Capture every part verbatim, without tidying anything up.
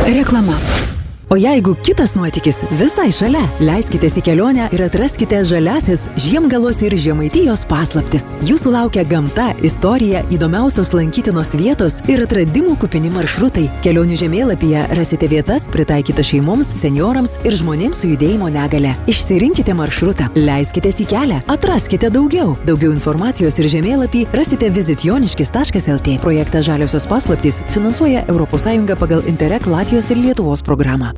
Reklama. O jeigu kitas nuotykis visai šalia, leiskitės į kelionę ir atraskite žaliasis Žiemgalos ir Žemaitijos paslaptis. Jūsų laukia gamta, istorija, įdomiausios lankytinos vietos ir atradimų kupini maršrutai. Kelionių žemėlapyje rasite vietas pritaikytas šeimoms, seniorams ir žmonėms su judėjimo negale. Išsirinkite maršrutą, leiskitės į kelią, atraskite daugiau. Daugiau informacijos ir žemėlapį rasite visit joniškis taškas el tė. Projektą Žaliosios paslaptys finansuoja Europos Sąjunga pagal Interreg Latvijos ir Lietuvos programą.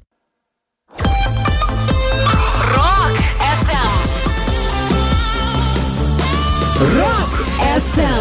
Rock ef em.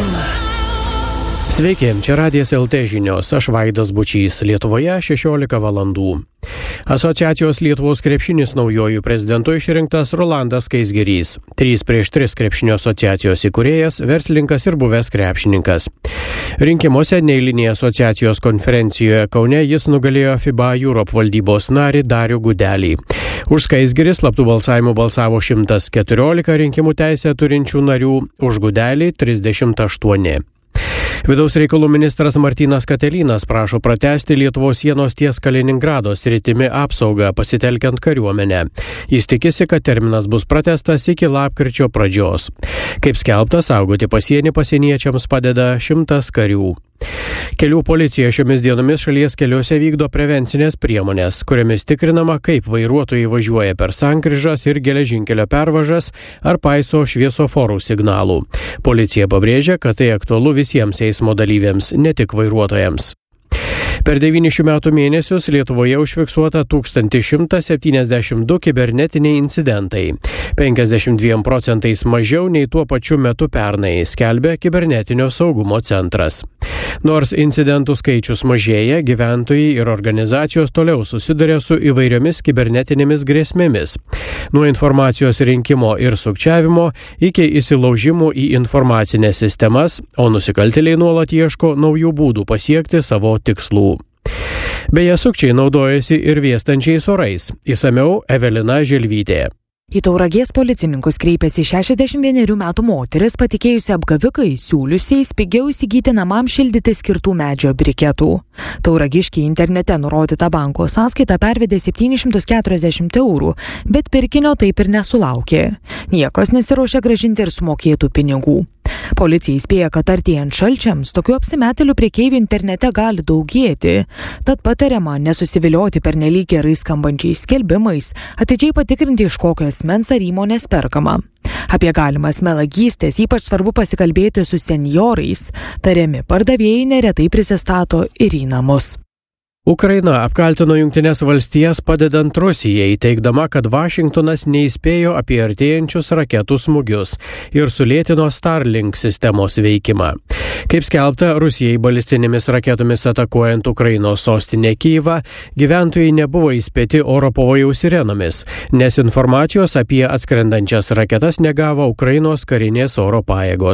Sveiki, čia Radijas el tė žinios, aš Vaidas Bučys, Lietuvoje šešiolika valandų. Asociacijos Lietuvos krepšinis naujojų prezidentu išrinktas Rolandas Skaisgirys. trys prieš tris krepšinio asociacijos įkūrėjas, verslininkas ir buvęs krepšininkas. Rinkimuose neeilinėje asociacijos konferencijoje Kaune jis nugalėjo FIBA Europe valdybos narį Darių Gudelį. Už Skaisgirį slaptų balsavimų balsavo šimtas keturiolika rinkimų teisę turinčių narių, už Gudelį trisdešimt aštuoni. Vidaus reikalų ministras Martynas Katelynas prašo pratęsti Lietuvos sienos ties Kaliningrado sritimi apsaugą pasitelkiant kariuomenę. Jis tikisi, kad terminas bus pratęstas iki lapkričio pradžios. Kaip skelbta, saugoti pasienį pasieniečiams padeda šimtas karių. Kelių policija šiomis dienomis šalies keliuose vykdo prevencinės priemonės, kuriamis tikrinama, kaip vairuotojai važiuoja per sankryžas ir geležinkelio pervažas ar paiso šviesoforų signalų. Policija pabrėžia, kad tai aktualu visiems eismo dalyviams, ne tik vairuotojams. Per devynis šių metų mėnesius Lietuvoje užfiksuota tūkstantis šimtas septyniasdešimt du kibernetiniai incidentai. penkiasdešimt dviem procentais mažiau nei tuo pačiu metu pernai, skelbia Kibernetinio saugumo centras. Nors incidentų skaičius mažėja, gyventojai ir organizacijos toliau susiduria su įvairiomis kibernetinėmis grėsmėmis. Nuo informacijos rinkimo ir sukčiavimo iki įsilaužimų į informacinės sistemas, o nusikaltėliai nuolat ieško naujų būdų pasiekti savo tikslų. Beje, sukčiai naudojasi ir vėstančiais orais. Išsamiau Evelina Želvytė. Į Tauragės policininkus kreipėsi šešiasdešimt vienerių metų moteris, patikėjusi apgavikai, siūliusiais pigiau įsigyti namam šildyti skirtų medžio briketų. Tauragiškiai internete nurodytą banko sąskaitą pervedė septynis šimtus keturiasdešimt eurų, bet pirkinio taip ir nesulaukė. Niekas nesiruošia grąžinti ir sumokėtų pinigų. Policija įspėja, kad artėjant šalčiams tokių apsimetėlių prekeivių internete gali daugėti, tad patariama nesusivilioti pernelyg gerai skambančiais skelbimais, atidžiai patikrinti, iš kokio asmens ar įmonės perkama. Apie galimas melagystės ypač svarbu pasikalbėti su senjorais. Tariami pardavėjai neretai prisistato ir į namus. Ukraina apkaltino Jungtines valstijas padedant Rusijai, teigdama, kad Vašingtonas neįspėjo apie artėjančius raketų smūgius ir sulėtino Starlink sistemos veikimą. Kaip skelbta, Rusijai balistinėmis raketomis atakuojant Ukrainos sostinę Kyjivą, gyventojai nebuvo įspėti oro pavojaus sirenomis, nes informacijos apie atskrendančias raketas negavo Ukrainos karinės oro pajėgos.